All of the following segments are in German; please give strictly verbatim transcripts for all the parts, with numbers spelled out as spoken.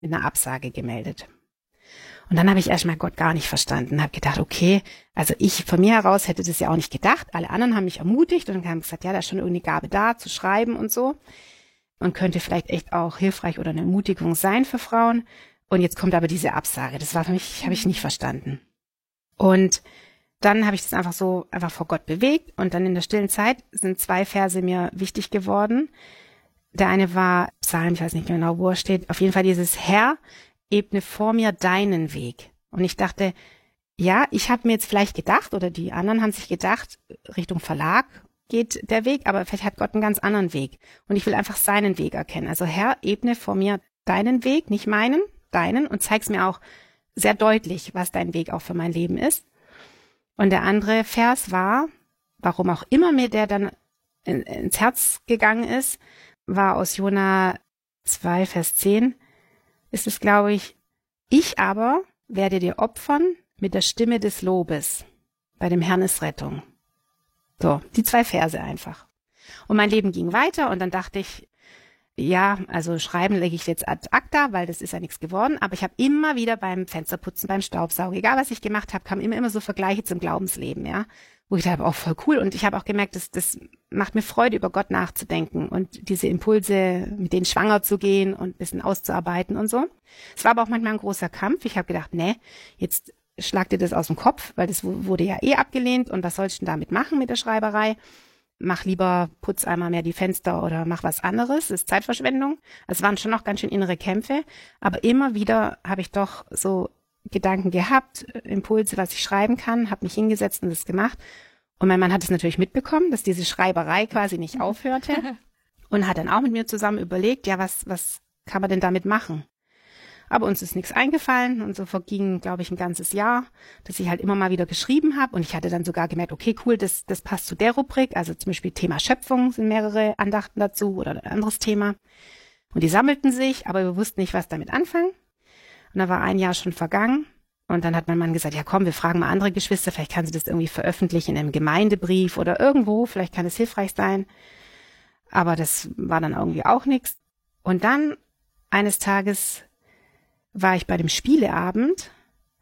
mit einer Absage gemeldet. Und dann habe ich erstmal Gott gar nicht verstanden, habe gedacht, okay, also ich von mir heraus hätte das ja auch nicht gedacht. Alle anderen haben mich ermutigt und haben gesagt, ja, da ist schon irgendeine Gabe da, zu schreiben und so. Und könnte vielleicht echt auch hilfreich oder eine Ermutigung sein für Frauen. Und jetzt kommt aber diese Absage. Das war für mich, habe ich nicht verstanden. Und dann habe ich das einfach so einfach vor Gott bewegt. Und dann in der stillen Zeit sind zwei Verse mir wichtig geworden. Der eine war Psalm, ich weiß nicht genau, wo er steht. Auf jeden Fall dieses Herr, ebne vor mir deinen Weg. Und ich dachte, ja, ich habe mir jetzt vielleicht gedacht, oder die anderen haben sich gedacht, Richtung Verlag geht der Weg, aber vielleicht hat Gott einen ganz anderen Weg. Und ich will einfach seinen Weg erkennen. Also Herr, ebne vor mir deinen Weg, nicht meinen, deinen, und zeig's mir auch sehr deutlich, was dein Weg auch für mein Leben ist. Und der andere Vers war, warum auch immer mir der dann in, ins Herz gegangen ist, war aus Jona zwei, Vers zehn, ist es, glaube ich, ich aber werde dir opfern mit der Stimme des Lobes. Bei dem Herrn ist Rettung. So, die zwei Verse einfach. Und mein Leben ging weiter und dann dachte ich, ja, also schreiben lege ich jetzt ad acta, weil das ist ja nichts geworden, aber ich habe immer wieder beim Fensterputzen, beim Staubsaugen, egal was ich gemacht habe, kamen immer, immer so Vergleiche zum Glaubensleben, ja, wo ich dachte, auch voll cool, und ich habe auch gemerkt, das, das macht mir Freude, über Gott nachzudenken und diese Impulse, mit denen schwanger zu gehen und ein bisschen auszuarbeiten und so. Es war aber auch manchmal ein großer Kampf. Ich habe gedacht, nee, jetzt schlag dir das aus dem Kopf, weil das wurde ja eh abgelehnt, und was sollst du denn damit machen mit der Schreiberei? Mach lieber, putz einmal mehr die Fenster oder mach was anderes, das ist Zeitverschwendung. Es waren schon noch ganz schön innere Kämpfe, aber immer wieder habe ich doch so Gedanken gehabt, Impulse, was ich schreiben kann, habe mich hingesetzt und das gemacht. Und mein Mann hat es natürlich mitbekommen, dass diese Schreiberei quasi nicht aufhörte und hat dann auch mit mir zusammen überlegt, ja, was, was kann man denn damit machen? Aber uns ist nichts eingefallen, und so verging, glaube ich, ein ganzes Jahr, dass ich halt immer mal wieder geschrieben habe, und ich hatte dann sogar gemerkt, okay, cool, das, das passt zu der Rubrik, also zum Beispiel Thema Schöpfung sind mehrere Andachten dazu oder ein anderes Thema, und die sammelten sich, aber wir wussten nicht, was damit anfangen. Und da war ein Jahr schon vergangen, und dann hat mein Mann gesagt, ja komm, wir fragen mal andere Geschwister, vielleicht kann sie das irgendwie veröffentlichen in einem Gemeindebrief oder irgendwo, vielleicht kann es hilfreich sein, aber das war dann irgendwie auch nichts. Und dann eines Tages war ich bei dem Spieleabend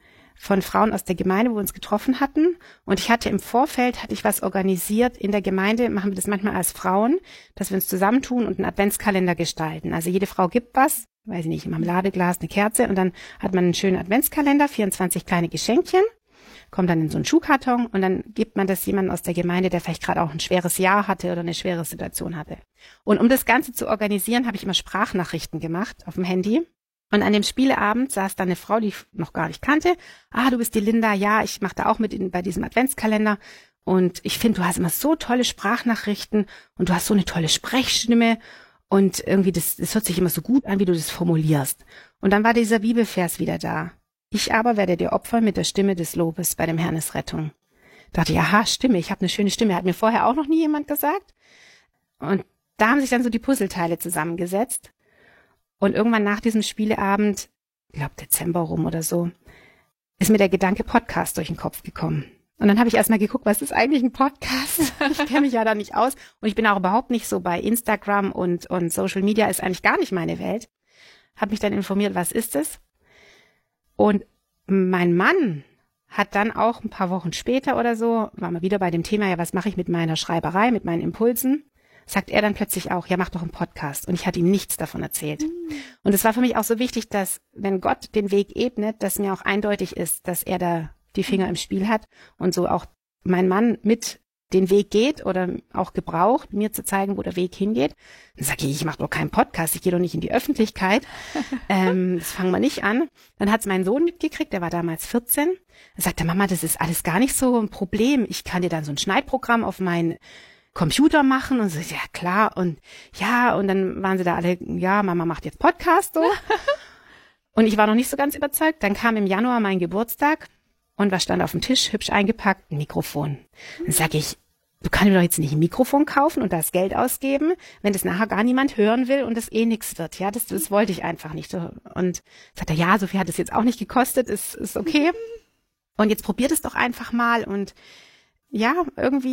von Frauen aus der Gemeinde, wo wir uns getroffen hatten. Und ich hatte im Vorfeld, hatte ich was organisiert. In der Gemeinde machen wir das manchmal als Frauen, dass wir uns zusammentun und einen Adventskalender gestalten. Also jede Frau gibt was, weiß ich nicht, ein Marmeladeglas, eine Kerze, und dann hat man einen schönen Adventskalender, vierundzwanzig kleine Geschenkchen, kommt dann in so einen Schuhkarton, und dann gibt man das jemandem aus der Gemeinde, der vielleicht gerade auch ein schweres Jahr hatte oder eine schwere Situation hatte. Und um das Ganze zu organisieren, habe ich immer Sprachnachrichten gemacht auf dem Handy. Und an dem Spieleabend saß da eine Frau, die ich noch gar nicht kannte. Ah, du bist die Linda. Ja, ich mache da auch mit in, bei diesem Adventskalender. Und ich finde, du hast immer so tolle Sprachnachrichten und du hast so eine tolle Sprechstimme. Und irgendwie, das, das hört sich immer so gut an, wie du das formulierst. Und dann war dieser Bibelvers wieder da. Ich aber werde dir opfern mit der Stimme des Lobes, bei dem Herrn ist Rettung. Da dachte ich, aha, Stimme, ich habe eine schöne Stimme. Hat mir vorher auch noch nie jemand gesagt. Und da haben sich dann so die Puzzleteile zusammengesetzt. Und irgendwann nach diesem Spieleabend, ich glaube Dezember rum oder so, ist mir der Gedanke Podcast durch den Kopf gekommen. Und dann habe ich erstmal geguckt, was ist eigentlich ein Podcast? Ich kenne mich ja da nicht aus. Und ich bin auch überhaupt nicht so bei Instagram und, und Social Media, ist eigentlich gar nicht meine Welt. Habe mich dann informiert, was ist es? Und mein Mann hat dann auch ein paar Wochen später oder so, war mal wieder bei dem Thema, ja, was mache ich mit meiner Schreiberei, mit meinen Impulsen? Sagt er dann plötzlich auch, ja, mach doch einen Podcast. Und ich hatte ihm nichts davon erzählt. Mhm. Und es war für mich auch so wichtig, dass, wenn Gott den Weg ebnet, dass mir auch eindeutig ist, dass er da die Finger im Spiel hat und so auch mein Mann mit den Weg geht oder auch gebraucht, mir zu zeigen, wo der Weg hingeht. Dann sage ich, ich mache doch keinen Podcast, ich gehe doch nicht in die Öffentlichkeit. ähm, das fangen wir nicht an. Dann hat es mein Sohn mitgekriegt, der war damals vierzehn. Er sagte, Mama, das ist alles gar nicht so ein Problem. Ich kann dir dann so ein Schneidprogramm auf mein Computer machen, und so, ja klar, und ja, und dann waren sie da alle, ja, Mama macht jetzt Podcast, so. Und ich war noch nicht so ganz überzeugt. Dann kam im Januar mein Geburtstag, und was stand auf dem Tisch, hübsch eingepackt? Ein Mikrofon. Dann sage ich, du kannst mir doch jetzt nicht ein Mikrofon kaufen und das Geld ausgeben, wenn das nachher gar niemand hören will und das eh nichts wird. Ja, das, das wollte ich einfach nicht. Und sagt er, ja, so viel hat es jetzt auch nicht gekostet, ist, ist okay. Und jetzt probiert es doch einfach mal. Und ja, irgendwie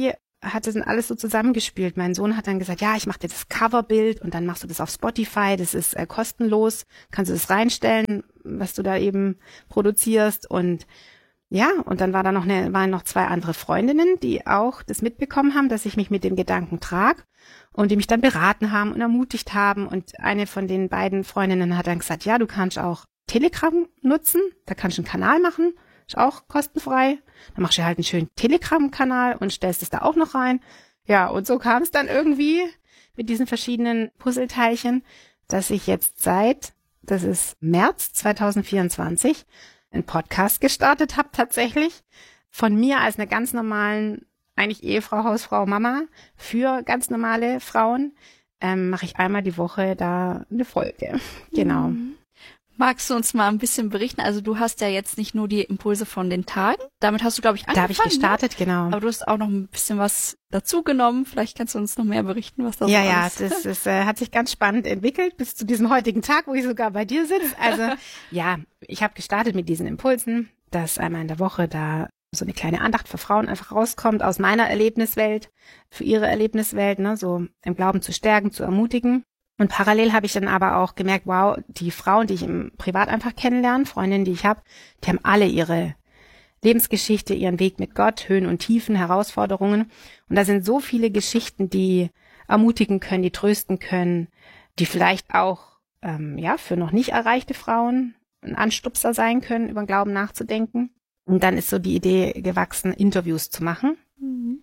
hat das dann alles so zusammengespielt. Mein Sohn hat dann gesagt, ja, ich mache dir das Coverbild und dann machst du das auf Spotify, das ist äh, kostenlos, kannst du das reinstellen, was du da eben produzierst. Und ja, und dann war da noch eine, waren noch zwei andere Freundinnen, die auch das mitbekommen haben, dass ich mich mit dem Gedanken trage und die mich dann beraten haben und ermutigt haben. Und eine von den beiden Freundinnen hat dann gesagt, ja, du kannst auch Telegram nutzen, da kannst du einen Kanal machen, ist auch kostenfrei. Dann machst du halt einen schönen Telegram-Kanal und stellst es da auch noch rein. Ja, und so kam es dann irgendwie mit diesen verschiedenen Puzzleteilchen, dass ich jetzt seit, das ist März zwanzig vierundzwanzig, einen Podcast gestartet habe tatsächlich. Von mir als einer ganz normalen, eigentlich Ehefrau, Hausfrau, Mama für ganz normale Frauen ähm, mache ich einmal die Woche da eine Folge. Genau. Mhm. Magst du uns mal ein bisschen berichten? Also du hast ja jetzt nicht nur die Impulse von den Tagen, damit hast du, glaube ich, angefangen. Da habe ich gestartet, ne? Genau. Aber du hast auch noch ein bisschen was dazugenommen. Vielleicht kannst du uns noch mehr berichten, was das ja, so ja, ist. Ja, das ist, äh, hat sich ganz spannend entwickelt bis zu diesem heutigen Tag, wo ich sogar bei dir sitze. Also ja, ich habe gestartet mit diesen Impulsen, dass einmal in der Woche da so eine kleine Andacht für Frauen einfach rauskommt aus meiner Erlebniswelt, für ihre Erlebniswelt, ne, so im Glauben zu stärken, zu ermutigen. Und parallel habe ich dann aber auch gemerkt, wow, die Frauen, die ich im Privat einfach kennenlerne, Freundinnen, die ich habe, die haben alle ihre Lebensgeschichte, ihren Weg mit Gott, Höhen und Tiefen, Herausforderungen. Und da sind so viele Geschichten, die ermutigen können, die trösten können, die vielleicht auch ähm, ja für noch nicht erreichte Frauen ein Anstupser sein können, über den Glauben nachzudenken. Und dann ist so die Idee gewachsen, Interviews zu machen. Mhm.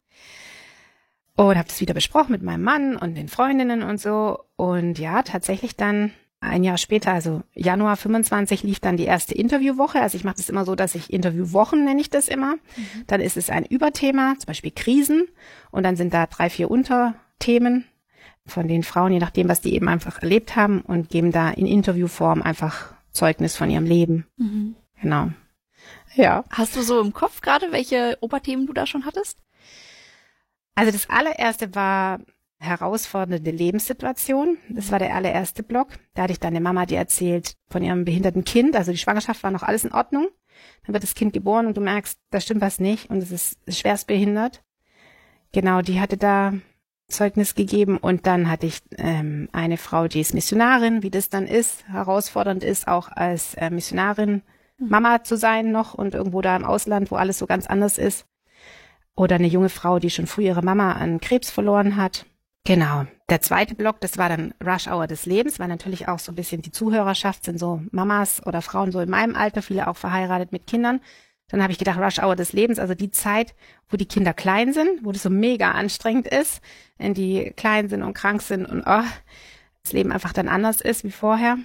Und habe das wieder besprochen mit meinem Mann und den Freundinnen und so. Und ja, tatsächlich dann ein Jahr später, also Januar fünfundzwanzig, lief dann die erste Interviewwoche. Also ich mache das immer so, dass ich Interviewwochen nenne ich das immer. Mhm. Dann ist es ein Überthema, zum Beispiel Krisen. Und dann sind da drei, vier Unterthemen von den Frauen, je nachdem, was die eben einfach erlebt haben und geben da in Interviewform einfach Zeugnis von ihrem Leben. Mhm. Genau. Ja. Hast du so im Kopf gerade, welche Oberthemen du da schon hattest? Also das allererste war herausfordernde Lebenssituation. Das war der allererste Block. Da hatte ich dann eine Mama, die erzählt von ihrem behinderten Kind. Also die Schwangerschaft war noch alles in Ordnung. Dann wird das Kind geboren und du merkst, da stimmt was nicht und es ist schwerst behindert. Genau, die hatte da Zeugnis gegeben. Und dann hatte ich ähm, eine Frau, die ist Missionarin, wie das dann ist. Herausfordernd ist, auch als äh, Missionarin Mama zu sein noch und irgendwo da im Ausland, wo alles so ganz anders ist. Oder eine junge Frau, die schon früh ihre Mama an Krebs verloren hat. Genau. Der zweite Block, das war dann Rush Hour des Lebens, weil natürlich auch so ein bisschen die Zuhörerschaft sind so Mamas oder Frauen so in meinem Alter, viele auch verheiratet mit Kindern. Dann habe ich gedacht, Rush Hour des Lebens, also die Zeit, wo die Kinder klein sind, wo das so mega anstrengend ist, wenn die klein sind und krank sind und oh, das Leben einfach dann anders ist wie vorher.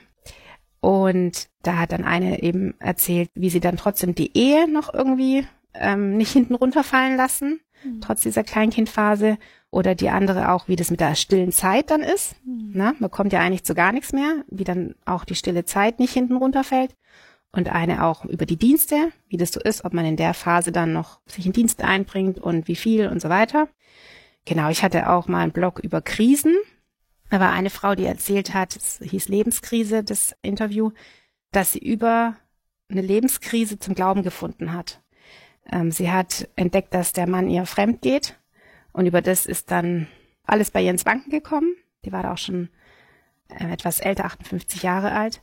Und da hat dann eine eben erzählt, wie sie dann trotzdem die Ehe noch irgendwie ähm, nicht hinten runterfallen lassen, mhm. trotz dieser Kleinkindphase. Oder die andere auch, wie das mit der stillen Zeit dann ist. Mhm. Na, man kommt ja eigentlich zu gar nichts mehr, wie dann auch die stille Zeit nicht hinten runterfällt. Und eine auch über die Dienste, wie das so ist, ob man in der Phase dann noch sich in Dienste einbringt und wie viel und so weiter. Genau, ich hatte auch mal einen Blog über Krisen. Da war eine Frau, die erzählt hat, es hieß Lebenskrise, das Interview, dass sie über eine Lebenskrise zum Glauben gefunden hat. Ähm, sie hat entdeckt, dass der Mann ihr fremd geht und über das ist dann alles bei ihr ins Wanken gekommen. Die war da auch schon äh, etwas älter, achtundfünfzig Jahre alt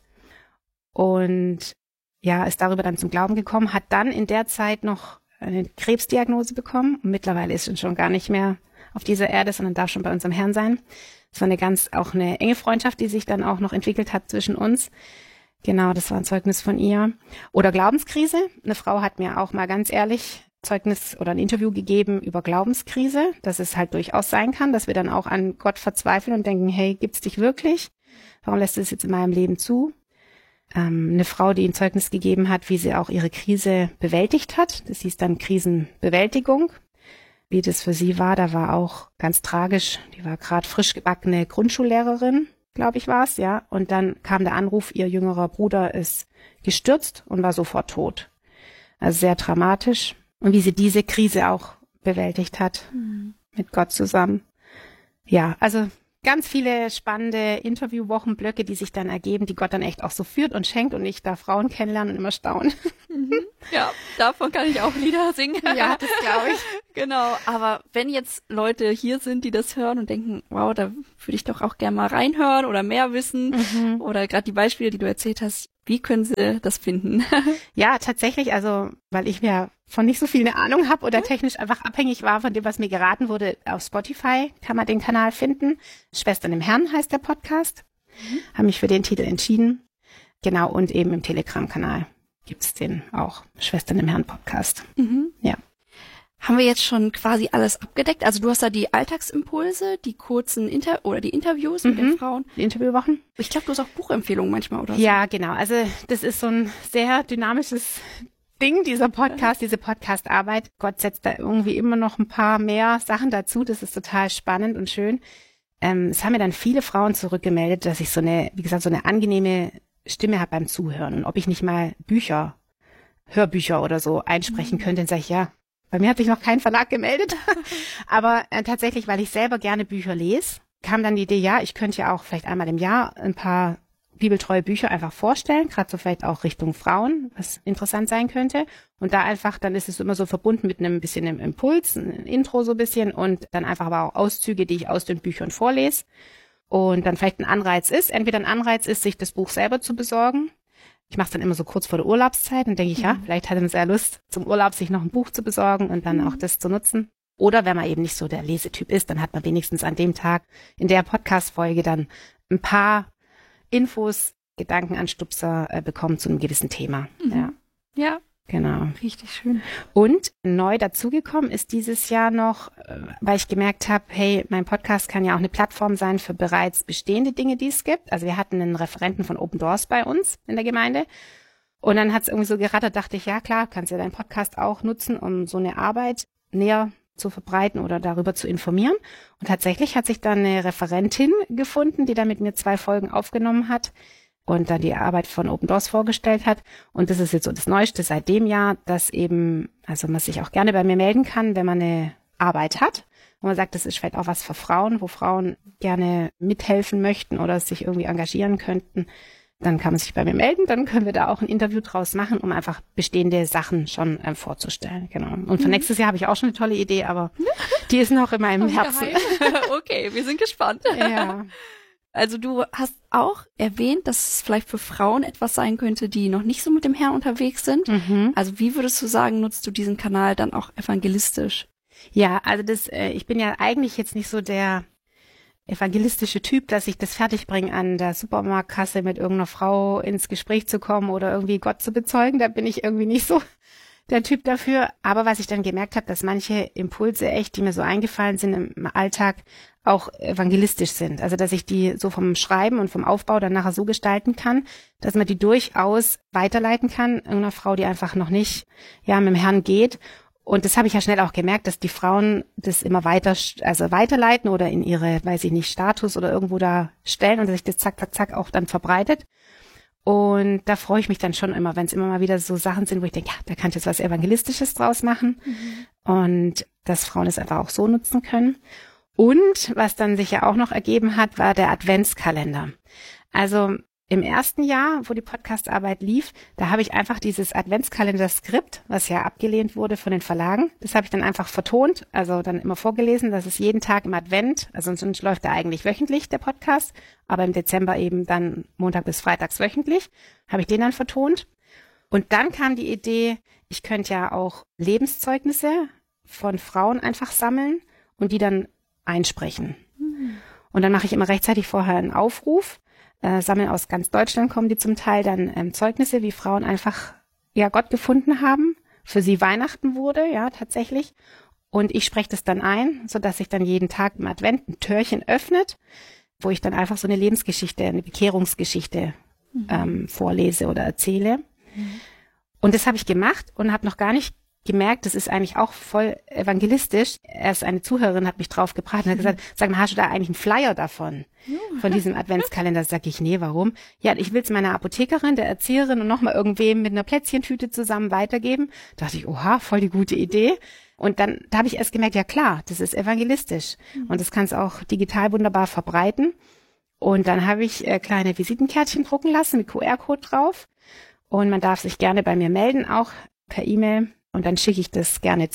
und ja, ist darüber dann zum Glauben gekommen, hat dann in der Zeit noch eine Krebsdiagnose bekommen und mittlerweile ist sie schon gar nicht mehr auf dieser Erde, sondern darf schon bei unserem Herrn sein. Es war eine ganz, auch eine enge Freundschaft, die sich dann auch noch entwickelt hat zwischen uns. Genau, das war ein Zeugnis von ihr. Oder Glaubenskrise. Eine Frau hat mir auch mal ganz ehrlich Zeugnis oder ein Interview gegeben über Glaubenskrise, dass es halt durchaus sein kann, dass wir dann auch an Gott verzweifeln und denken, hey, gibt's dich wirklich? Warum lässt du es jetzt in meinem Leben zu? Ähm, eine Frau, die ein Zeugnis gegeben hat, wie sie auch ihre Krise bewältigt hat. Das hieß dann Krisenbewältigung. Wie das für sie war, da war auch ganz tragisch. Die war gerade frisch gebackene Grundschullehrerin, glaube ich war es, ja. Und dann kam der Anruf, ihr jüngerer Bruder ist gestürzt und war sofort tot. Also sehr dramatisch. Und wie sie diese Krise auch bewältigt hat, mhm. mit Gott zusammen. Ja, also ganz viele spannende Interviewwochenblöcke, die sich dann ergeben, die Gott dann echt auch so führt und schenkt und ich da Frauen kennenlernen und immer staunen. Mhm. Ja, davon kann ich auch Lieder singen. Ja, das glaube ich. Genau, aber wenn jetzt Leute hier sind, die das hören und denken, wow, da würde ich doch auch gerne mal reinhören oder mehr wissen mhm. oder gerade die Beispiele, die du erzählt hast, wie können sie das finden? Ja, tatsächlich, also weil ich mir von nicht so viel eine Ahnung habe oder technisch einfach abhängig war von dem, was mir geraten wurde, auf Spotify kann man den Kanal finden. Schwestern im Herrn heißt der Podcast. Mhm. Habe mich für den Titel entschieden. Genau, und eben im Telegram-Kanal gibt's den auch, Schwestern im Herrn Podcast. Mhm. Ja. Haben wir jetzt schon quasi alles abgedeckt? Also du hast da die Alltagsimpulse, die kurzen Inter oder die Interviews mhm. mit den Frauen. Die Interviewwochen. Ich glaube, du hast auch Buchempfehlungen manchmal, oder so. Ja, genau. Also das ist so ein sehr dynamisches Ding, dieser Podcast, diese Podcast-Arbeit. Gott setzt da irgendwie immer noch ein paar mehr Sachen dazu. Das ist total spannend und schön. Ähm, es haben mir dann viele Frauen zurückgemeldet, dass ich so eine, wie gesagt, so eine angenehme Stimme habe beim Zuhören. Und ob ich nicht mal Bücher, Hörbücher oder so einsprechen mhm. könnte, dann sage ich, ja, bei mir hat sich noch kein Verlag gemeldet. Aber äh, tatsächlich, weil ich selber gerne Bücher lese, kam dann die Idee, ja, ich könnte ja auch vielleicht einmal im Jahr ein paar bibeltreue Bücher einfach vorstellen, gerade so vielleicht auch Richtung Frauen, was interessant sein könnte. Und da einfach, dann ist es immer so verbunden mit einem bisschen einem Impuls, ein Intro so ein bisschen und dann einfach aber auch Auszüge, die ich aus den Büchern vorlese. Und dann vielleicht ein Anreiz ist, entweder ein Anreiz ist, sich das Buch selber zu besorgen. Ich mache es dann immer so kurz vor der Urlaubszeit und denke ich, mhm. ja, vielleicht hat man sehr Lust, zum Urlaub sich noch ein Buch zu besorgen und dann mhm. auch das zu nutzen. Oder wenn man eben nicht so der Lesetyp ist, dann hat man wenigstens an dem Tag in der Podcast-Folge dann ein paar Infos, Gedankenanstupser äh, bekommen zu einem gewissen Thema. Mhm. Ja. Ja. Genau. Richtig schön. Und neu dazugekommen ist dieses Jahr noch, weil ich gemerkt habe, hey, mein Podcast kann ja auch eine Plattform sein für bereits bestehende Dinge, die es gibt. Also wir hatten einen Referenten von Open Doors bei uns in der Gemeinde. Und dann hat es irgendwie so gerattert, dachte ich, ja klar, kannst ja deinen Podcast auch nutzen, um so eine Arbeit näher zu verbreiten oder darüber zu informieren. Und tatsächlich hat sich dann eine Referentin gefunden, die dann mit mir zwei Folgen aufgenommen hat und dann die Arbeit von Open Doors vorgestellt hat. Und das ist jetzt so das Neueste seit dem Jahr, dass eben, also man sich auch gerne bei mir melden kann, wenn man eine Arbeit hat. Und man sagt, das ist vielleicht auch was für Frauen, wo Frauen gerne mithelfen möchten oder sich irgendwie engagieren könnten. Dann kann man sich bei mir melden, dann können wir da auch ein Interview draus machen, um einfach bestehende Sachen schon ähm, vorzustellen. Genau. Und für mhm. nächstes Jahr habe ich auch schon eine tolle Idee, aber die ist noch in meinem Herzen. Okay, wir sind gespannt. Ja. Also du hast auch erwähnt, dass es vielleicht für Frauen etwas sein könnte, die noch nicht so mit dem Herrn unterwegs sind. Mhm. Also wie würdest du sagen, nutzt du diesen Kanal dann auch evangelistisch? Ja, also das, äh, ich bin ja eigentlich jetzt nicht so der evangelistische Typ, dass ich das fertigbringe, an der Supermarktkasse mit irgendeiner Frau ins Gespräch zu kommen oder irgendwie Gott zu bezeugen. Da bin ich irgendwie nicht so der Typ dafür. Aber was ich dann gemerkt habe, dass manche Impulse echt, die mir so eingefallen sind im Alltag, auch evangelistisch sind. Also dass ich die so vom Schreiben und vom Aufbau dann nachher so gestalten kann, dass man die durchaus weiterleiten kann, irgendeiner Frau, die einfach noch nicht ja mit dem Herrn geht. Und das habe ich ja schnell auch gemerkt, dass die Frauen das immer weiter, also weiterleiten oder in ihre, weiß ich nicht, Status oder irgendwo da stellen und dass sich das zack, zack, zack auch dann verbreitet. Und da freue ich mich dann schon immer, wenn es immer mal wieder so Sachen sind, wo ich denke, ja, da kann ich jetzt was Evangelistisches draus machen. Mhm. Und dass Frauen es einfach auch so nutzen können. Und was dann sich ja auch noch ergeben hat, war der Adventskalender. Also im ersten Jahr, wo die Podcastarbeit lief, da habe ich einfach dieses Adventskalender-Skript, was ja abgelehnt wurde von den Verlagen, das habe ich dann einfach vertont, also dann immer vorgelesen, dass es jeden Tag im Advent, also sonst läuft er eigentlich wöchentlich, der Podcast, aber im Dezember eben dann Montag bis Freitags wöchentlich, habe ich den dann vertont. Und dann kam die Idee, ich könnte ja auch Lebenszeugnisse von Frauen einfach sammeln und die dann einsprechen. Mhm. Und dann mache ich immer rechtzeitig vorher einen Aufruf, äh, sammeln aus ganz Deutschland, kommen die zum Teil dann ähm, Zeugnisse, wie Frauen einfach ja Gott gefunden haben, für sie Weihnachten wurde, ja tatsächlich. Und ich spreche das dann ein, sodass sich dann jeden Tag im Advent ein Türchen öffnet, wo ich dann einfach so eine Lebensgeschichte, eine Bekehrungsgeschichte mhm. ähm, vorlese oder erzähle. Mhm. Und das habe ich gemacht und habe noch gar nicht gemerkt, das ist eigentlich auch voll evangelistisch. Erst eine Zuhörerin hat mich drauf gebracht und hat gesagt, sag mal, hast du da eigentlich einen Flyer davon? Von diesem Adventskalender? Sag ich, nee, warum? Ja, ich will es meiner Apothekerin, der Erzieherin und nochmal irgendwem mit einer Plätzchentüte zusammen weitergeben. Da dachte ich, oha, voll die gute Idee. Und dann, da habe ich erst gemerkt, ja klar, das ist evangelistisch. Mhm. Und das kannst du auch digital wunderbar verbreiten. Und dann habe ich äh, kleine Visitenkärtchen drucken lassen mit Q R-Code drauf. Und man darf sich gerne bei mir melden, auch per E-Mail. Und dann schicke ich das gerne zu.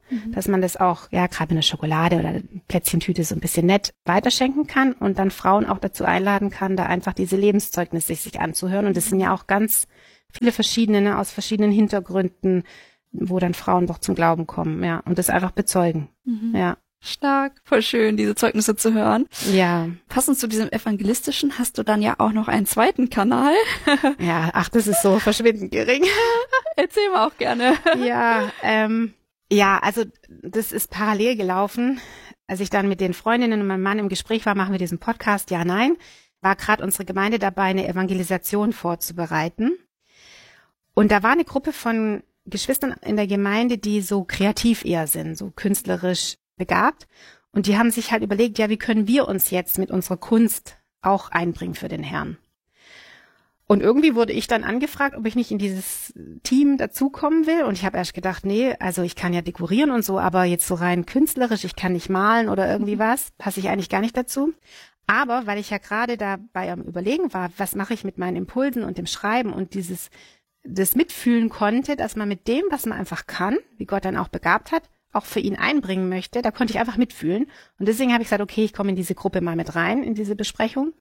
mhm. dass man das auch, ja, gerade eine Schokolade oder eine Plätzchentüte so ein bisschen nett weiterschenken kann und dann Frauen auch dazu einladen kann, da einfach diese Lebenszeugnisse sich anzuhören. Und das sind ja auch ganz viele verschiedene, ne, aus verschiedenen Hintergründen, wo dann Frauen doch zum Glauben kommen, ja, und das einfach bezeugen, mhm. ja. Stark, voll schön, diese Zeugnisse zu hören. Ja. Passend zu diesem evangelistischen hast du dann ja auch noch einen zweiten Kanal. Ja, ach, das ist so verschwindend gering. Erzähl mal auch gerne. Ja, ähm, ja, also das ist parallel gelaufen. Als ich dann mit den Freundinnen und meinem Mann im Gespräch war, machen wir diesen Podcast, ja, nein, war gerade unsere Gemeinde dabei, eine Evangelisation vorzubereiten. Und da war eine Gruppe von Geschwistern in der Gemeinde, die so kreativ eher sind, so künstlerisch begabt. Und die haben sich halt überlegt, ja, wie können wir uns jetzt mit unserer Kunst auch einbringen für den Herrn? Und irgendwie wurde ich dann angefragt, ob ich nicht in dieses Team dazukommen will. Und ich habe erst gedacht, nee, also ich kann ja dekorieren und so, aber jetzt so rein künstlerisch, ich kann nicht malen oder irgendwie was, passe ich eigentlich gar nicht dazu. Aber weil ich ja gerade dabei am Überlegen war, was mache ich mit meinen Impulsen und dem Schreiben und dieses das mitfühlen konnte, dass man mit dem, was man einfach kann, wie Gott dann auch begabt hat, auch für ihn einbringen möchte, da konnte ich einfach mitfühlen. Und deswegen habe ich gesagt, okay, ich komme in diese Gruppe mal mit rein, in diese Besprechung.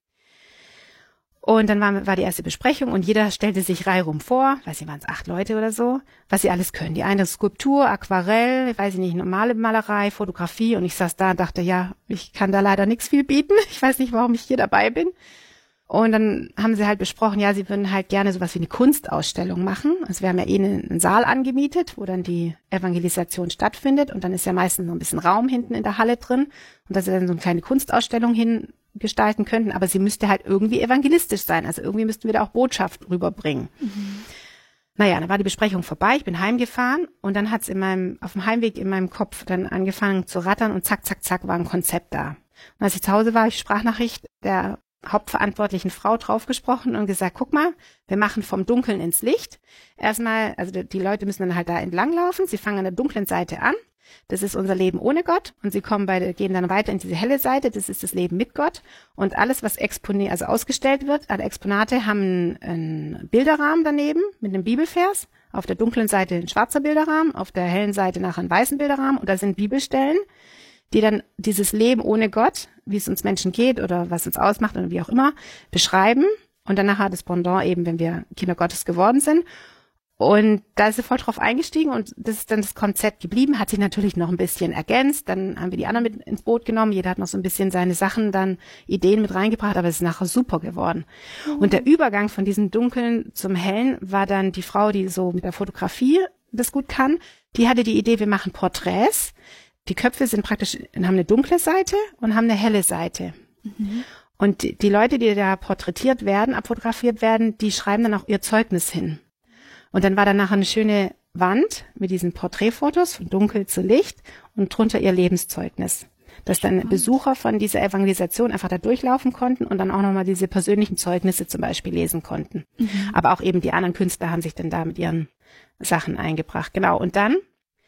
Und dann war, war die erste Besprechung und jeder stellte sich reihum vor, weiß nicht, waren es acht Leute oder so, was sie alles können. Die eine Skulptur, Aquarell, weiß ich nicht, normale Malerei, Fotografie. Und ich saß da und dachte, ja, ich kann da leider nichts viel bieten. Ich weiß nicht, warum ich hier dabei bin. Und dann haben sie halt besprochen, ja, sie würden halt gerne sowas wie eine Kunstausstellung machen. Also wir haben ja eh einen Saal angemietet, wo dann die Evangelisation stattfindet. Und dann ist ja meistens noch ein bisschen Raum hinten in der Halle drin. Und dass sie dann so eine kleine Kunstausstellung hingestalten könnten. Aber sie müsste halt irgendwie evangelistisch sein. Also irgendwie müssten wir da auch Botschaft rüberbringen. Mhm. Naja, dann war die Besprechung vorbei. Ich bin heimgefahren. Und dann hat's in meinem, auf dem Heimweg in meinem Kopf dann angefangen zu rattern. Und zack, zack, zack war ein Konzept da. Und als ich zu Hause war, ich Sprachnachricht der hauptverantwortlichen Frau draufgesprochen und gesagt, guck mal, wir machen vom Dunkeln ins Licht. Erstmal, also die Leute müssen dann halt da entlang laufen. Sie fangen an der dunklen Seite an. Das ist unser Leben ohne Gott. Und sie kommen bei, gehen dann weiter in diese helle Seite. Das ist das Leben mit Gott. Und alles, was exponiert, also ausgestellt wird, alle Exponate haben einen Bilderrahmen daneben mit einem Bibelvers. Auf der dunklen Seite ein schwarzer Bilderrahmen, auf der hellen Seite nachher ein weißen Bilderrahmen. Und da sind Bibelstellen, die dann dieses Leben ohne Gott, wie es uns Menschen geht oder was uns ausmacht oder wie auch immer, beschreiben. Und dann nachher das Pendant eben, wenn wir Kinder Gottes geworden sind. Und da ist sie voll drauf eingestiegen und das ist dann das Konzept geblieben, hat sich natürlich noch ein bisschen ergänzt. Dann haben wir die anderen mit ins Boot genommen. Jeder hat noch so ein bisschen seine Sachen, dann Ideen mit reingebracht, aber es ist nachher super geworden. Mhm. Und der Übergang von diesem Dunklen zum Hellen war dann die Frau, die so mit der Fotografie das gut kann. Die hatte die Idee, wir machen Porträts. Die Köpfe sind praktisch, haben eine dunkle Seite und haben eine helle Seite. Mhm. Und die, die Leute, die da porträtiert werden, abfotografiert werden, die schreiben dann auch ihr Zeugnis hin. Und dann war da nachher eine schöne Wand mit diesen Porträtfotos von dunkel zu Licht und drunter ihr Lebenszeugnis. Dass dann Besucher von dieser Evangelisation einfach da durchlaufen konnten und dann auch nochmal diese persönlichen Zeugnisse zum Beispiel lesen konnten. Mhm. Aber auch eben die anderen Künstler haben sich dann da mit ihren Sachen eingebracht. Genau. Und dann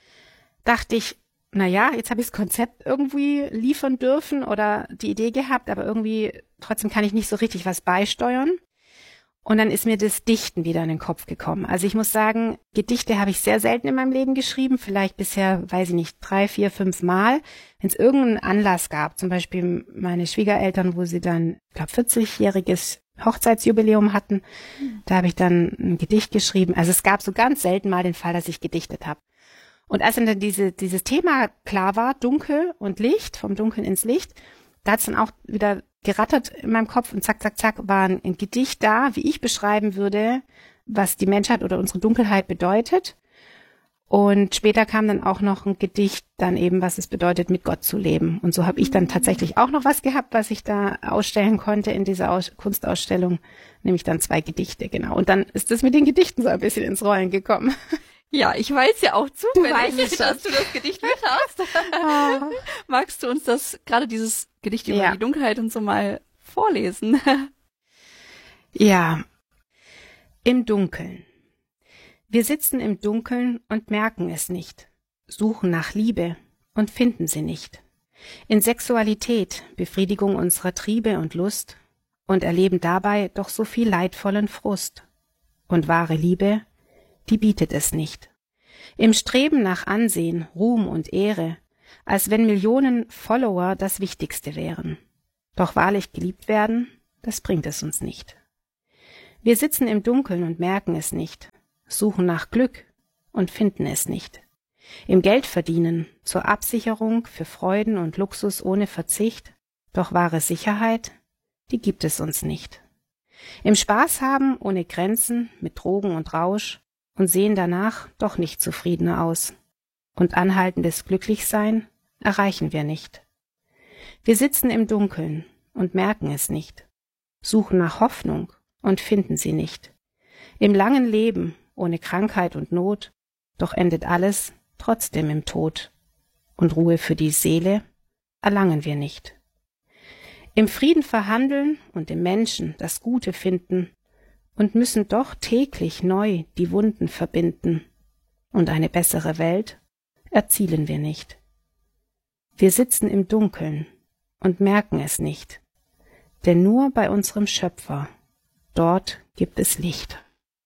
dachte ich, na ja, jetzt habe ich das Konzept irgendwie liefern dürfen oder die Idee gehabt, aber irgendwie trotzdem kann ich nicht so richtig was beisteuern. Und dann ist mir das Dichten wieder in den Kopf gekommen. Also ich muss sagen, Gedichte habe ich sehr selten in meinem Leben geschrieben, vielleicht bisher, weiß ich nicht, drei, vier, fünf Mal. Wenn es irgendeinen Anlass gab, zum Beispiel meine Schwiegereltern, wo sie dann, ich glaube, vierzigjähriges Hochzeitsjubiläum hatten, mhm. da habe ich dann ein Gedicht geschrieben. Also es gab so ganz selten mal den Fall, dass ich gedichtet habe. Und als dann diese, dieses Thema klar war, Dunkel und Licht, vom Dunkeln ins Licht, da hat es dann auch wieder gerattert in meinem Kopf und zack, zack, zack, war ein, ein Gedicht da, wie ich beschreiben würde, was die Menschheit oder unsere Dunkelheit bedeutet. Und später kam dann auch noch ein Gedicht, dann eben, was es bedeutet, mit Gott zu leben. Und so habe ich dann tatsächlich auch noch was gehabt, was ich da ausstellen konnte in dieser Aus- Kunstausstellung, nämlich dann zwei Gedichte, genau. Und dann ist das mit den Gedichten so ein bisschen ins Rollen gekommen. Ja, ich weiß ja auch zufällig, du dass du das Gedicht mit hast. Ah. Magst du uns das, gerade dieses Gedicht über ja. die Dunkelheit und so mal vorlesen? Ja. Im Dunkeln. Wir sitzen im Dunkeln und merken es nicht, suchen nach Liebe und finden sie nicht. In Sexualität, Befriedigung unserer Triebe und Lust und erleben dabei doch so viel leidvollen Frust. Und wahre Liebe, die bietet es nicht. Im Streben nach Ansehen, Ruhm und Ehre, als wenn Millionen Follower das Wichtigste wären. Doch wahrlich geliebt werden, das bringt es uns nicht. Wir sitzen im Dunkeln und merken es nicht, suchen nach Glück und finden es nicht. Im Geldverdienen, zur Absicherung für Freuden und Luxus ohne Verzicht, doch wahre Sicherheit, die gibt es uns nicht. Im Spaß haben ohne Grenzen, mit Drogen und Rausch und sehen danach doch nicht zufriedener aus. Und anhaltendes Glücklichsein erreichen wir nicht. Wir sitzen im Dunkeln und merken es nicht, suchen nach Hoffnung und finden sie nicht. Im langen Leben, ohne Krankheit und Not, doch endet alles trotzdem im Tod. Und Ruhe für die Seele erlangen wir nicht. Im Frieden verhandeln und im Menschen das Gute finden und müssen doch täglich neu die Wunden verbinden. Und eine bessere Welt erzielen wir nicht. Wir sitzen im Dunkeln und merken es nicht, denn nur bei unserem Schöpfer, dort gibt es Licht.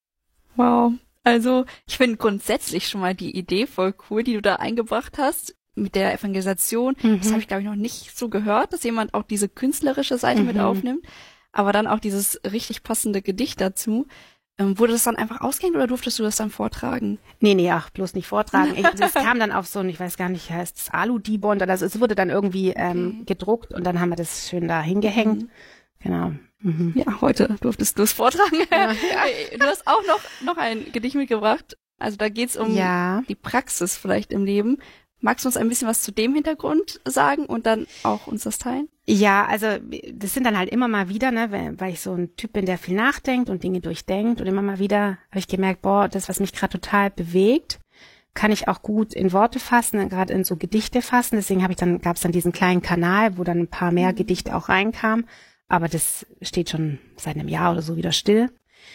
Wow, also ich finde grundsätzlich schon mal die Idee voll cool, die du da eingebracht hast mit der Evangelisation. Mhm. Das habe ich, glaube ich, noch nicht so gehört, dass jemand auch diese künstlerische Seite mhm. mit aufnimmt, aber dann auch dieses richtig passende Gedicht dazu. Ähm, wurde das dann einfach ausgehängt oder durftest du das dann vortragen? Nee, nee, ach, bloß nicht vortragen. Ich, das kam dann auf so ein, ich weiß gar nicht, heißt es Alu-Dibond oder so. Es wurde dann irgendwie ähm, okay. gedruckt und dann haben wir das schön da hingehängt. Mhm. Genau. Mhm. Ja, heute durftest du es vortragen. Ja, ja. Du hast auch noch, noch ein Gedicht mitgebracht. Also da geht's um ja. die Praxis vielleicht im Leben. Magst du uns ein bisschen was zu dem Hintergrund sagen und dann auch uns das teilen? Ja, also das sind dann halt immer mal wieder, ne, weil ich so ein Typ bin, der viel nachdenkt und Dinge durchdenkt und immer mal wieder habe ich gemerkt, boah, das, was mich gerade total bewegt, kann ich auch gut in Worte fassen, gerade in so Gedichte fassen. Deswegen habe ich dann, gab es dann diesen kleinen Kanal, wo dann ein paar mehr Gedichte auch reinkamen, aber das steht schon seit einem Jahr oder so wieder still.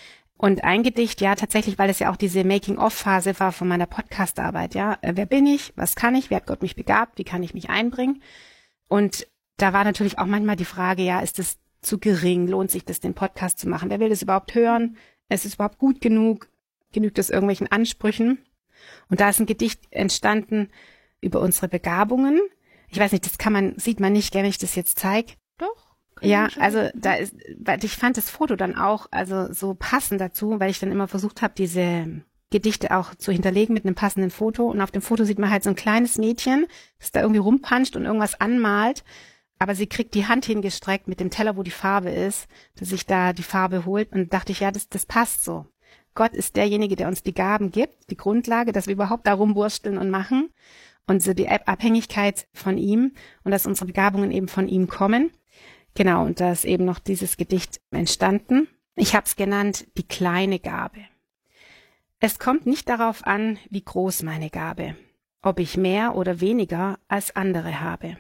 Und ein Gedicht, ja, tatsächlich, weil es ja auch diese Making-of-Phase war von meiner Podcast-Arbeit, ja. Wer bin ich? Was kann ich? Wer hat Gott mich begabt? Wie kann ich mich einbringen? Und da war natürlich auch manchmal die Frage, ja, ist es zu gering? Lohnt sich das, den Podcast zu machen? Wer will das überhaupt hören? Ist es überhaupt gut genug? Genügt es irgendwelchen Ansprüchen? Und da ist ein Gedicht entstanden über unsere Begabungen. Ich weiß nicht, das kann man, sieht man nicht, wenn ich das jetzt zeige. Doch. Ja, also da ist, weil ich fand das Foto dann auch also so passend dazu, weil ich dann immer versucht habe, diese Gedichte auch zu hinterlegen mit einem passenden Foto. Und auf dem Foto sieht man halt so ein kleines Mädchen, das da irgendwie rumpanscht und irgendwas anmalt. Aber sie kriegt die Hand hingestreckt mit dem Teller, wo die Farbe ist, dass sich da die Farbe holt. Und dachte ich, ja, das, das passt so. Gott ist derjenige, der uns die Gaben gibt, die Grundlage, dass wir überhaupt da rumwursteln und machen. Und so die Abhängigkeit von ihm und dass unsere Begabungen eben von ihm kommen. Genau, und da ist eben noch dieses Gedicht entstanden. Ich habe es genannt, die kleine Gabe. Es kommt nicht darauf an, wie groß meine Gabe, ob ich mehr oder weniger als andere habe.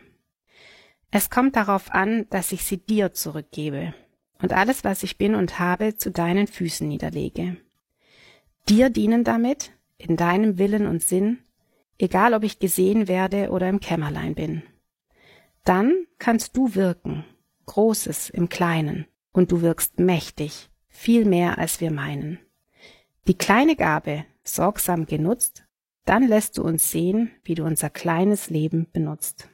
Es kommt darauf an, dass ich sie dir zurückgebe und alles, was ich bin und habe, zu deinen Füßen niederlege. Dir dienen damit, in deinem Willen und Sinn, egal ob ich gesehen werde oder im Kämmerlein bin. Dann kannst du wirken, Großes im Kleinen, und du wirkst mächtig, viel mehr als wir meinen. Die kleine Gabe, sorgsam genutzt, dann lässt du uns sehen, wie du unser kleines Leben benutzt.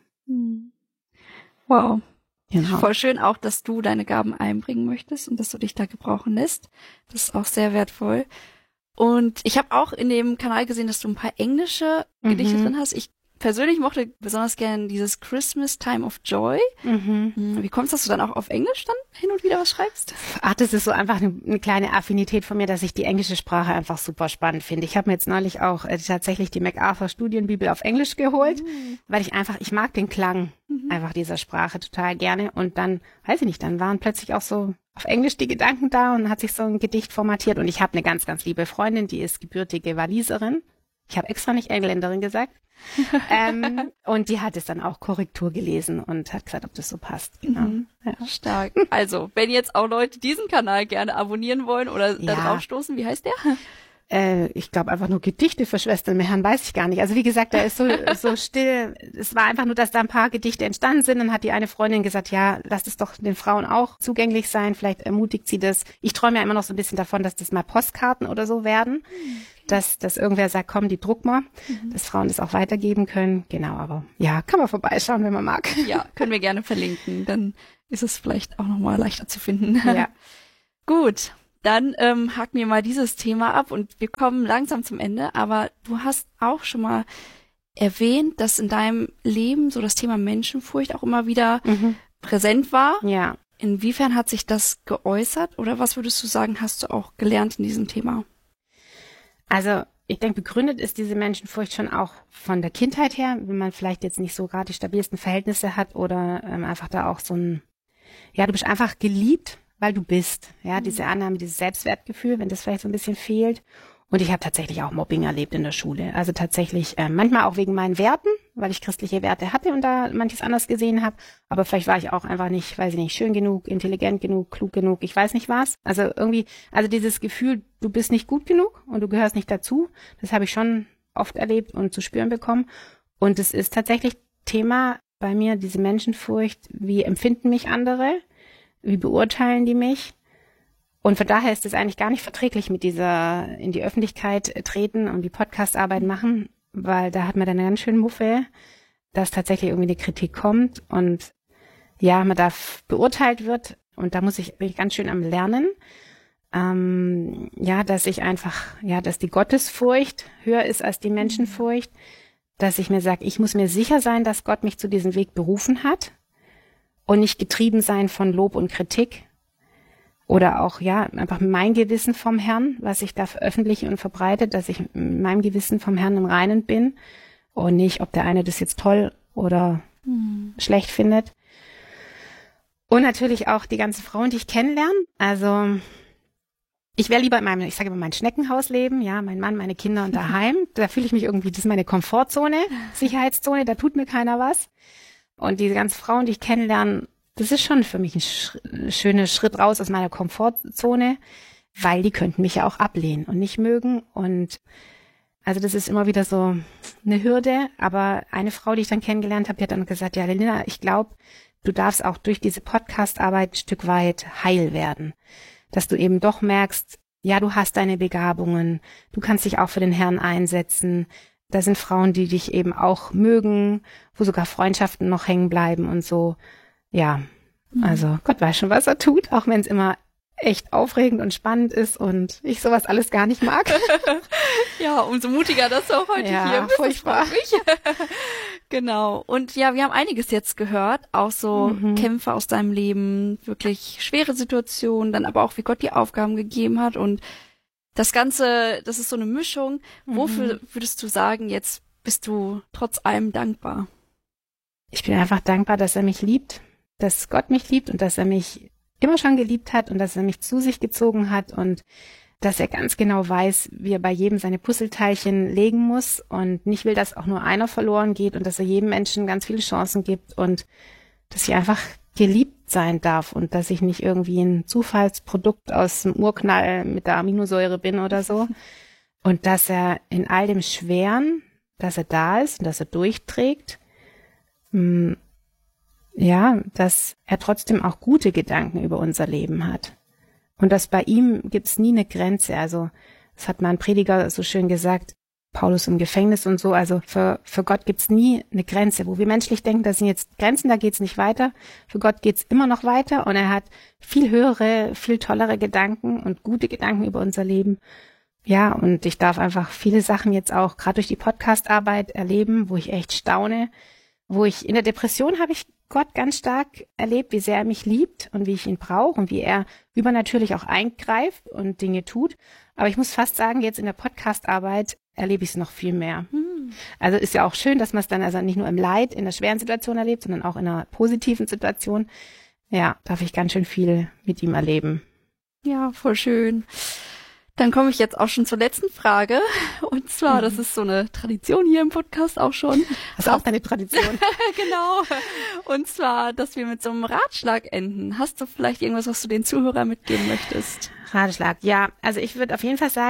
Wow. Genau. Voll schön auch, dass du deine Gaben einbringen möchtest und dass du dich da gebrauchen lässt. Das ist auch sehr wertvoll. Und ich habe auch in dem Kanal gesehen, dass du ein paar englische Gedichte mhm. drin hast. Ich persönlich mochte besonders gern dieses Christmas Time of Joy. Mhm. Wie kommst du, dass du dann auch auf Englisch dann hin und wieder was schreibst? Ach, das ist so einfach eine, eine kleine Affinität von mir, dass ich die englische Sprache einfach super spannend finde. Ich habe mir jetzt neulich auch äh, tatsächlich die MacArthur Studienbibel auf Englisch geholt, mhm. weil ich einfach, ich mag den Klang mhm. einfach dieser Sprache total gerne. Und dann, weiß ich nicht, dann waren plötzlich auch so auf Englisch die Gedanken da und hat sich so ein Gedicht formatiert. Und ich habe eine ganz, ganz liebe Freundin, die ist gebürtige Waliserin. Ich habe extra nicht Engländerin gesagt. ähm, und die hat es dann auch Korrektur gelesen und hat gesagt, ob das so passt. Genau. Mhm. Ja. Stark. Also, wenn jetzt auch Leute diesen Kanal gerne abonnieren wollen oder ja. da drauf stoßen, wie heißt der? Äh, ich glaube einfach nur Gedichte für Schwestern im Herrn, weiß ich gar nicht. Also wie gesagt, er ist so so still. Es war einfach nur, dass da ein paar Gedichte entstanden sind. Dann hat die eine Freundin gesagt, ja, lass es doch den Frauen auch zugänglich sein. Vielleicht ermutigt sie das. Ich träume ja immer noch so ein bisschen davon, dass das mal Postkarten oder so werden. Okay. Dass, dass irgendwer sagt, komm, die druck mal, mhm. dass Frauen das auch weitergeben können. Genau, aber ja, kann man vorbeischauen, wenn man mag. Ja, können wir gerne verlinken. Dann ist es vielleicht auch nochmal leichter zu finden. Ja. Gut. Dann ähm, haken wir mal dieses Thema ab und wir kommen langsam zum Ende. Aber du hast auch schon mal erwähnt, dass in deinem Leben so das Thema Menschenfurcht auch immer wieder mhm. präsent war. Ja. Inwiefern hat sich das geäußert oder was würdest du sagen, hast du auch gelernt in diesem Thema? Also ich denke, begründet ist diese Menschenfurcht schon auch von der Kindheit her, wenn man vielleicht jetzt nicht so gerade die stabilsten Verhältnisse hat oder ähm, einfach da auch so ein, ja, du bist einfach geliebt, weil du bist. Ja, diese Annahme, dieses Selbstwertgefühl, wenn das vielleicht so ein bisschen fehlt. Und ich habe tatsächlich auch Mobbing erlebt in der Schule. Also tatsächlich äh, manchmal auch wegen meinen Werten, weil ich christliche Werte hatte und da manches anders gesehen habe. Aber vielleicht war ich auch einfach nicht, weiß ich nicht, schön genug, intelligent genug, klug genug, ich weiß nicht was. Also irgendwie, also dieses Gefühl, du bist nicht gut genug und du gehörst nicht dazu, das habe ich schon oft erlebt und zu spüren bekommen. Und es ist tatsächlich Thema bei mir, diese Menschenfurcht, wie empfinden mich andere? Wie beurteilen die mich? Und von daher ist es eigentlich gar nicht verträglich mit dieser in die Öffentlichkeit treten und die Podcastarbeit machen, weil da hat man dann eine ganz schöne Muffe, dass tatsächlich irgendwie eine Kritik kommt und ja, man da beurteilt wird und da muss ich, bin ich ganz schön am Lernen, ähm, ja, dass ich einfach, ja, dass die Gottesfurcht höher ist als die Menschenfurcht, dass ich mir sage, ich muss mir sicher sein, dass Gott mich zu diesem Weg berufen hat. Und nicht getrieben sein von Lob und Kritik oder auch, ja, einfach mein Gewissen vom Herrn, was ich da veröffentliche und verbreite, dass ich mit meinem Gewissen vom Herrn im Reinen bin und nicht, ob der eine das jetzt toll oder mhm. schlecht findet. Und natürlich auch die ganzen Frauen, die ich kennenlerne. Also ich wäre lieber in meinem, ich sage immer, mein Schneckenhaus leben, ja, mein Mann, meine Kinder und daheim. Da fühle ich mich irgendwie, das ist meine Komfortzone, Sicherheitszone, da tut mir keiner was. Und diese ganzen Frauen, die ich kennenlerne, das ist schon für mich ein sch- schöner Schritt raus aus meiner Komfortzone, weil die könnten mich ja auch ablehnen und nicht mögen. Und also das ist immer wieder so eine Hürde. Aber eine Frau, die ich dann kennengelernt habe, die hat dann gesagt, ja, Linda, ich glaube, du darfst auch durch diese Podcast-Arbeit ein Stück weit heil werden. Dass du eben doch merkst, ja, du hast deine Begabungen, du kannst dich auch für den Herrn einsetzen. Da sind Frauen, die dich eben auch mögen, wo sogar Freundschaften noch hängen bleiben und so. Ja, also Gott weiß schon, was er tut, auch wenn es immer echt aufregend und spannend ist und ich sowas alles gar nicht mag. Ja, umso mutiger, dass du auch heute ja, hier bist. Furchtbar. Genau. Und ja, wir haben einiges jetzt gehört, auch so mhm. Kämpfe aus deinem Leben, wirklich schwere Situationen, dann aber auch, wie Gott dir Aufgaben gegeben hat und das Ganze, das ist so eine Mischung. Mhm. Wofür würdest du sagen, jetzt bist du trotz allem dankbar? Ich bin einfach dankbar, dass er mich liebt, dass Gott mich liebt und dass er mich immer schon geliebt hat und dass er mich zu sich gezogen hat und dass er ganz genau weiß, wie er bei jedem seine Puzzleteilchen legen muss und nicht will, dass auch nur einer verloren geht und dass er jedem Menschen ganz viele Chancen gibt und dass ich einfach geliebt sein darf und dass ich nicht irgendwie ein Zufallsprodukt aus dem Urknall mit der Aminosäure bin oder so. Und dass er in all dem Schweren, dass er da ist und dass er durchträgt, mh, ja, dass er trotzdem auch gute Gedanken über unser Leben hat. Und dass bei ihm gibt's nie eine Grenze. Also, das hat mal ein Prediger so schön gesagt, Paulus im Gefängnis und so. Also für, für Gott gibt's nie eine Grenze. Wo wir menschlich denken, das sind jetzt Grenzen, da geht's nicht weiter. Für Gott geht's immer noch weiter und er hat viel höhere, viel tollere Gedanken und gute Gedanken über unser Leben. Ja, und ich darf einfach viele Sachen jetzt auch gerade durch die Podcast-Arbeit erleben, wo ich echt staune, wo ich in der Depression habe ich Gott ganz stark erlebt, wie sehr er mich liebt und wie ich ihn brauche und wie er übernatürlich auch eingreift und Dinge tut. Aber ich muss fast sagen, jetzt in der Podcast-Arbeit erlebe ich es noch viel mehr. Hm. Also ist ja auch schön, dass man es dann also nicht nur im Leid, in der schweren Situation erlebt, sondern auch in einer positiven Situation. Ja, darf ich ganz schön viel mit ihm erleben. Ja, voll schön. Dann komme ich jetzt auch schon zur letzten Frage. Und zwar, mhm. das ist so eine Tradition hier im Podcast auch schon. Das ist auch deine Tradition. Genau. Und zwar, dass wir mit so einem Ratschlag enden. Hast du vielleicht irgendwas, was du den Zuhörern mitgeben möchtest? Ratschlag, ja. Also ich würde auf jeden Fall sagen,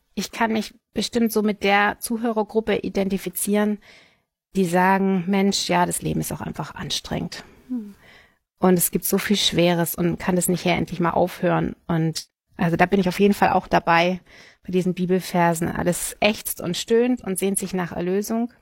ich kann mich bestimmt so mit der Zuhörergruppe identifizieren, die sagen, Mensch, ja, das Leben ist auch einfach anstrengend. Hm. Und es gibt so viel Schweres und kann das nicht her endlich mal aufhören. Und also da bin ich auf jeden Fall auch dabei bei diesen Bibelversen. Alles ächzt und stöhnt und sehnt sich nach Erlösung.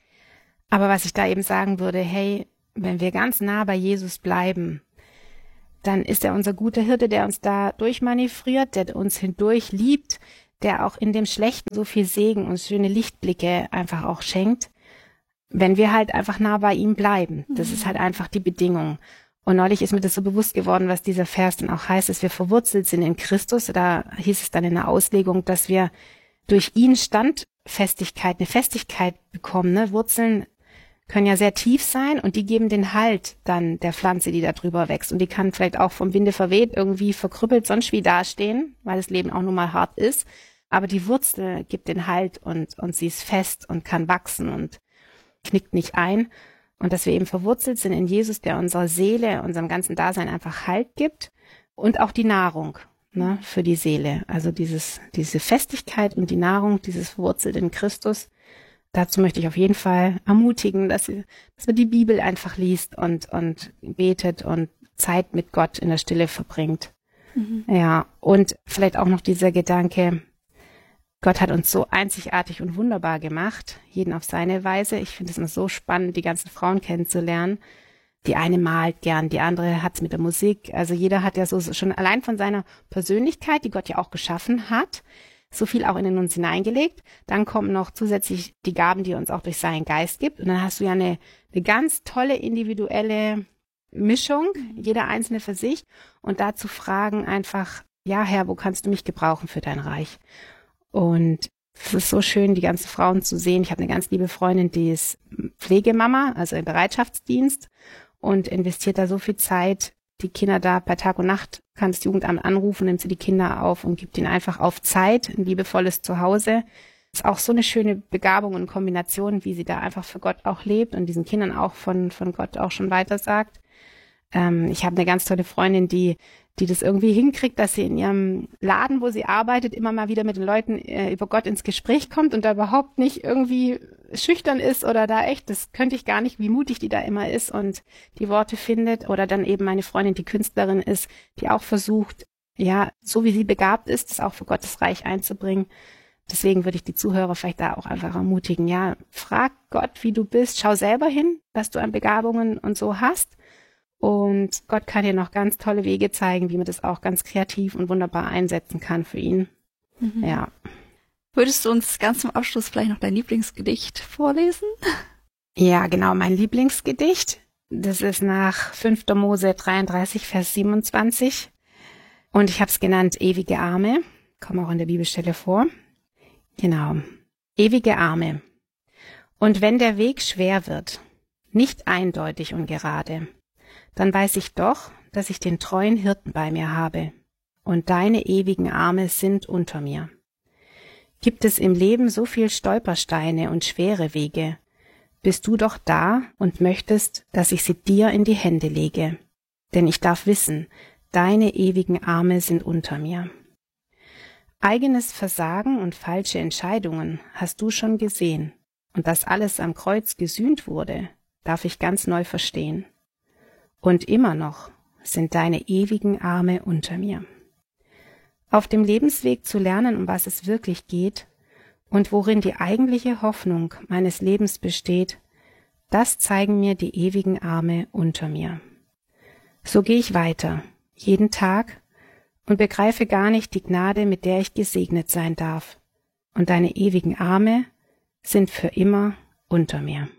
Aber was ich da eben sagen würde, hey, wenn wir ganz nah bei Jesus bleiben, dann ist er unser guter Hirte, der uns da durchmanövriert, der uns hindurch liebt, der auch in dem Schlechten so viel Segen und schöne Lichtblicke einfach auch schenkt, wenn wir halt einfach nah bei ihm bleiben. Das mhm. ist halt einfach die Bedingung. Und neulich ist mir das so bewusst geworden, was dieser Vers dann auch heißt, dass wir verwurzelt sind in Christus. Da hieß es dann in der Auslegung, dass wir durch ihn Standfestigkeit, eine Festigkeit bekommen. Ne? Wurzeln können ja sehr tief sein und die geben den Halt dann der Pflanze, die da drüber wächst. Und die kann vielleicht auch vom Winde verweht, irgendwie verkrüppelt, sonst wie dastehen, weil das Leben auch nun mal hart ist. Aber die Wurzel gibt den Halt und, und sie ist fest und kann wachsen und knickt nicht ein. Und dass wir eben verwurzelt sind in Jesus, der unserer Seele, unserem ganzen Dasein einfach Halt gibt und auch die Nahrung, ne, für die Seele. Also dieses, diese Festigkeit und die Nahrung, dieses verwurzelt in Christus. Dazu möchte ich auf jeden Fall ermutigen, dass, ihr, dass man die Bibel einfach liest und, und betet und Zeit mit Gott in der Stille verbringt. Mhm. Ja, und vielleicht auch noch dieser Gedanke, Gott hat uns so einzigartig und wunderbar gemacht, jeden auf seine Weise. Ich finde es immer so spannend, die ganzen Frauen kennenzulernen. Die eine malt gern, die andere hat's mit der Musik. Also jeder hat ja so schon allein von seiner Persönlichkeit, die Gott ja auch geschaffen hat, so viel auch in uns hineingelegt. Dann kommen noch zusätzlich die Gaben, die er uns auch durch seinen Geist gibt. Und dann hast du ja eine, eine ganz tolle individuelle Mischung, jeder Einzelne für sich. Und dazu fragen einfach, ja Herr, wo kannst du mich gebrauchen für dein Reich? Und es ist so schön, die ganzen Frauen zu sehen. Ich habe eine ganz liebe Freundin, die ist Pflegemama, also im Bereitschaftsdienst und investiert da so viel Zeit. Die Kinder da bei Tag und Nacht, kann das Jugendamt anrufen, nimmt sie die Kinder auf und gibt ihnen einfach auf Zeit, ein liebevolles Zuhause. Ist auch so eine schöne Begabung und Kombination, wie sie da einfach für Gott auch lebt und diesen Kindern auch von von Gott auch schon weiter sagt. Ähm, ich habe eine ganz tolle Freundin, die die das irgendwie hinkriegt, dass sie in ihrem Laden, wo sie arbeitet, immer mal wieder mit den Leuten äh, über Gott ins Gespräch kommt und da überhaupt nicht irgendwie schüchtern ist oder da echt, das könnte ich gar nicht, wie mutig die da immer ist und die Worte findet. Oder dann eben meine Freundin, die Künstlerin ist, die auch versucht, ja, so wie sie begabt ist, das auch für Gottes Reich einzubringen. Deswegen würde ich die Zuhörer vielleicht da auch einfach ermutigen, ja, frag Gott, wie du bist, schau selber hin, was du an Begabungen und so hast. Und Gott kann dir noch ganz tolle Wege zeigen, wie man das auch ganz kreativ und wunderbar einsetzen kann für ihn. Mhm. Ja. Würdest du uns ganz zum Abschluss vielleicht noch dein Lieblingsgedicht vorlesen? Ja, genau, mein Lieblingsgedicht. Das ist nach fünfter Mose dreiunddreißig, Vers siebenundzwanzig. Und ich habe es genannt Ewige Arme. Kommt auch in der Bibelstelle vor. Genau. Ewige Arme. Und wenn der Weg schwer wird, nicht eindeutig und gerade, dann weiß ich doch, dass ich den treuen Hirten bei mir habe, und deine ewigen Arme sind unter mir. Gibt es im Leben so viel Stolpersteine und schwere Wege, bist du doch da und möchtest, dass ich sie dir in die Hände lege. Denn ich darf wissen, deine ewigen Arme sind unter mir. Eigenes Versagen und falsche Entscheidungen hast du schon gesehen, und dass alles am Kreuz gesühnt wurde, darf ich ganz neu verstehen. Und immer noch sind deine ewigen Arme unter mir. Auf dem Lebensweg zu lernen, um was es wirklich geht und worin die eigentliche Hoffnung meines Lebens besteht, das zeigen mir die ewigen Arme unter mir. So gehe ich weiter, jeden Tag, und begreife gar nicht die Gnade, mit der ich gesegnet sein darf. Und deine ewigen Arme sind für immer unter mir.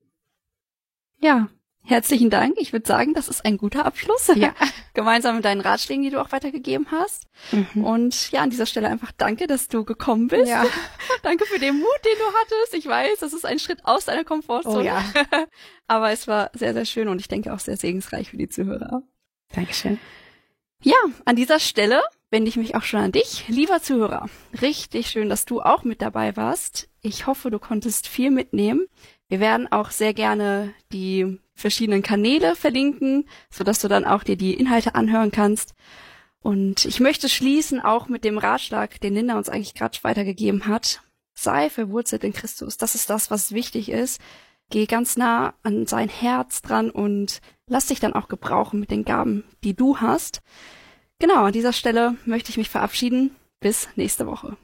Ja. Herzlichen Dank. Ich würde sagen, das ist ein guter Abschluss. Ja. Gemeinsam mit deinen Ratschlägen, die du auch weitergegeben hast. Mhm. Und ja, an dieser Stelle einfach danke, dass du gekommen bist. Ja. Danke für den Mut, den du hattest. Ich weiß, das ist ein Schritt aus deiner Komfortzone. Oh ja. Aber es war sehr, sehr schön und ich denke auch sehr segensreich für die Zuhörer. Dankeschön. Ja, an dieser Stelle wende ich mich auch schon an dich, lieber Zuhörer. Richtig schön, dass du auch mit dabei warst. Ich hoffe, du konntest viel mitnehmen. Wir werden auch sehr gerne die verschiedenen Kanäle verlinken, sodass du dann auch dir die Inhalte anhören kannst. Und ich möchte schließen auch mit dem Ratschlag, den Linda uns eigentlich gerade weitergegeben hat. Sei verwurzelt in Christus. Das ist das, was wichtig ist. Geh ganz nah an sein Herz dran und lass dich dann auch gebrauchen mit den Gaben, die du hast. Genau, an dieser Stelle möchte ich mich verabschieden. Bis nächste Woche.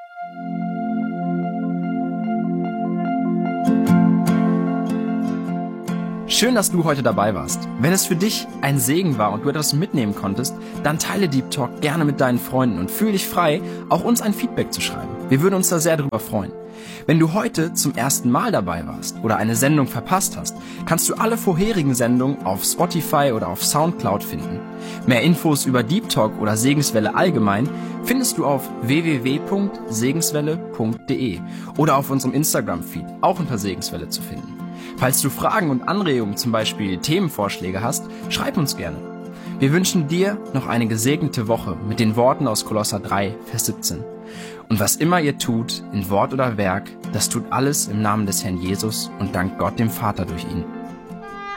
Schön, dass du heute dabei warst. Wenn es für dich ein Segen war und du etwas mitnehmen konntest, dann teile Deep Talk gerne mit deinen Freunden und fühl dich frei, auch uns ein Feedback zu schreiben. Wir würden uns da sehr darüber freuen. Wenn du heute zum ersten Mal dabei warst oder eine Sendung verpasst hast, kannst du alle vorherigen Sendungen auf Spotify oder auf Soundcloud finden. Mehr Infos über Deep Talk oder Segenswelle allgemein findest du auf w w w punkt segenswelle punkt d e oder auf unserem Instagram-Feed, auch unter Segenswelle zu finden. Falls du Fragen und Anregungen, zum Beispiel Themenvorschläge hast, schreib uns gerne. Wir wünschen dir noch eine gesegnete Woche mit den Worten aus Kolosser drei, Vers siebzehn. Und was immer ihr tut, in Wort oder Werk, das tut alles im Namen des Herrn Jesus und dankt Gott dem Vater durch ihn.